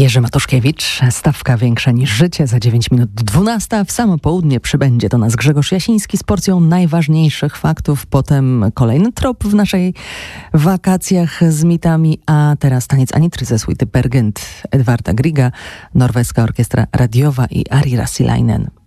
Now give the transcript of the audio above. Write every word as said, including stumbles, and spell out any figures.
Jerzy Matuszkiewicz, stawka większa niż życie, za dziewięć minut dwunasta. W samo południe przybędzie do nas Grzegorz Jasiński z porcją najważniejszych faktów. Potem kolejny trop w naszej wakacjach z mitami, a teraz taniec Anitry ze suity Peer Gynt Edwarda Grieга, Norweska Orkiestra Radiowa i Ari Rassilainen.